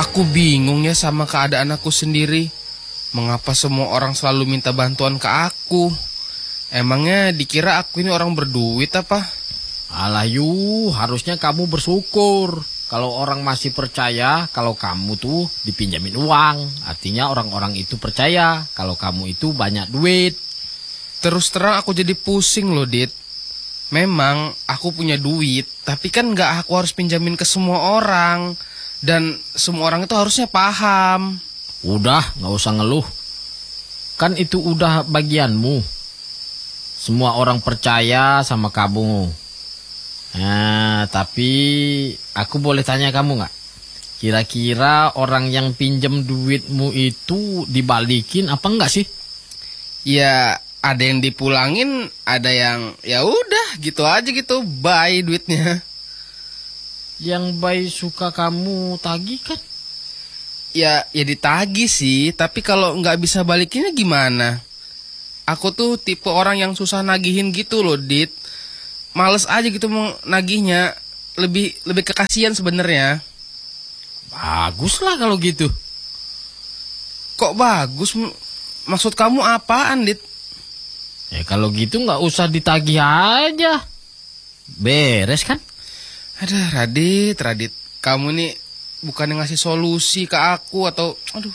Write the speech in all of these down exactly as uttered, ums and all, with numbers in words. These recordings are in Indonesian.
Aku bingung ya sama keadaan aku sendiri. Mengapa semua orang selalu minta bantuan ke aku? Emangnya dikira aku ini orang berduit apa? Alah Yu, harusnya kamu bersyukur. Kalau orang masih percaya kalau kamu tuh dipinjamin uang. Artinya orang-orang itu percaya kalau kamu itu banyak duit. Terus terang aku jadi pusing loh, Dit. Memang aku punya duit, tapi kan gak aku harus pinjamin ke semua orang. Dan semua orang itu harusnya paham. Udah, gak usah ngeluh. Kan itu udah bagianmu. Semua orang percaya sama kamu. Nah, tapi aku boleh tanya kamu gak? Kira-kira orang yang pinjam duitmu itu dibalikin apa enggak sih? Ya, ada yang dipulangin, ada yang ya udah gitu aja gitu, bye duitnya. Yang baik suka kamu tagih kan? Ya, ya ditagih sih, tapi kalau nggak bisa balikinnya gimana? Aku tuh tipe orang yang susah nagihin gitu loh, Dit. Males aja gitu mau nagihnya, lebih lebih kekasian sebenarnya. Bagus lah kalau gitu. Kok bagus? Maksud kamu apaan, Dit? Ya kalau gitu nggak usah ditagih aja. Beres kan? Aduh, Radit, Radit. Kamu nih bukan ngasih solusi ke aku atau... Aduh.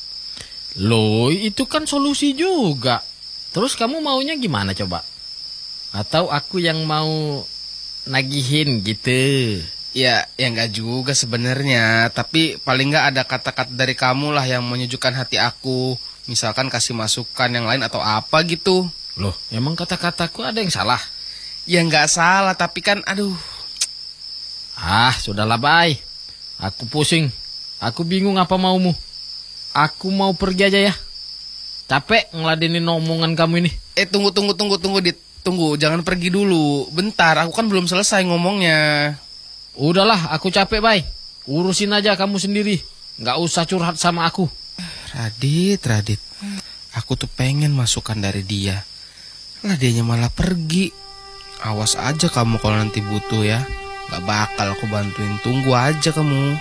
Loh, itu kan solusi juga. Terus kamu maunya gimana coba? Atau aku yang mau nagihin gitu? Ya, ya nggak juga sebenarnya. Tapi paling nggak ada kata-kata dari kamu lah yang menyejukkan hati aku. Misalkan kasih masukan yang lain atau apa gitu. Loh, emang kata-kataku ada yang salah? Ya nggak salah, tapi kan aduh. Ah, sudahlah Bay. Aku pusing. Aku bingung apa maumu. Aku mau pergi aja ya. Capek ngeladenin omongan kamu ini. Eh, tunggu, tunggu, tunggu, tunggu, Dit. Tunggu, jangan pergi dulu. Bentar, aku kan belum selesai ngomongnya. Udahlah, aku capek Bay. Urusin aja kamu sendiri. Nggak usah curhat sama aku. Radit, Radit. Aku tuh pengen masukan dari dia. Lah dianya malah pergi. Awas aja kamu kalau nanti butuh ya. Gak bakal aku bantuin. Tunggu aja kamu.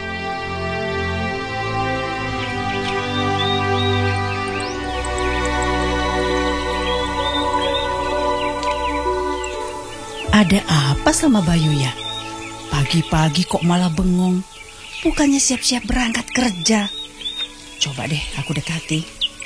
Ada apa sama Bayu ya? Pagi-pagi kok malah bengong. Bukannya siap-siap berangkat kerja. Coba deh aku dekati.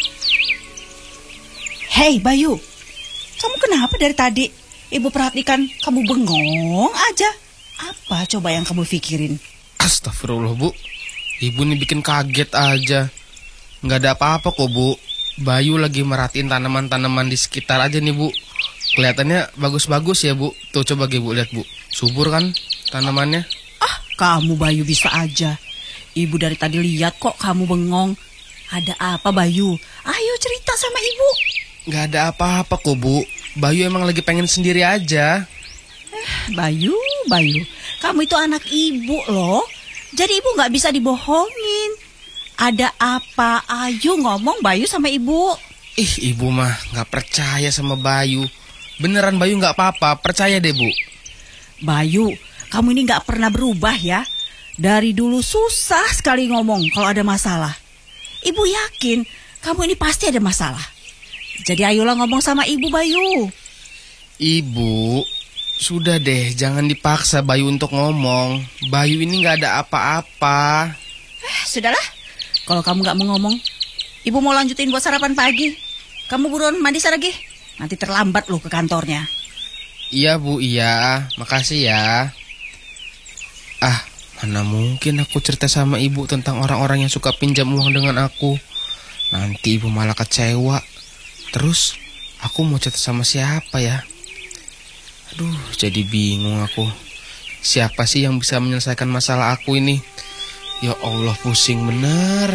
Hei Bayu, kamu kenapa dari tadi? Ibu perhatikan kamu bengong aja. Apa coba yang kamu pikirin? Astagfirullah, Bu. Ibu nih bikin kaget aja. Gak ada apa-apa kok, Bu. Bayu lagi merhatiin tanaman-tanaman di sekitar aja nih, Bu. Kelihatannya bagus-bagus ya, Bu. Tuh coba Ibu lihat, Bu. Subur kan tanamannya? Ah, kamu Bayu bisa aja. Ibu dari tadi lihat kok kamu bengong. Ada apa Bayu? Ayo cerita sama Ibu. Gak ada apa-apa kok, Bu. Bayu emang lagi pengen sendiri aja. Eh, Bayu, Bayu, kamu itu anak Ibu loh. Jadi Ibu gak bisa dibohongin. Ada apa? Ayo ngomong Bayu sama Ibu. Ih, Ibu mah gak percaya sama Bayu. Beneran Bayu gak apa-apa, percaya deh, Bu. Bayu, kamu ini gak pernah berubah ya. Dari dulu susah sekali ngomong kalau ada masalah. Ibu yakin kamu ini pasti ada masalah. Jadi ayolah ngomong sama Ibu, Bayu. Ibu, sudah deh, jangan dipaksa Bayu untuk ngomong. Bayu ini gak ada apa-apa. Eh, sudahlah. Kalau kamu gak mau ngomong, Ibu mau lanjutin buat sarapan pagi. Kamu buruan mandi sana lagi. Nanti terlambat loh ke kantornya. Iya, Bu, iya. Makasih ya. Ah, mana mungkin aku cerita sama Ibu tentang orang-orang yang suka pinjam uang dengan aku. Nanti Ibu malah kecewa. Terus aku mau cerita sama siapa ya? Aduh, jadi bingung aku. Siapa sih yang bisa menyelesaikan masalah aku ini? Ya Allah, pusing bener.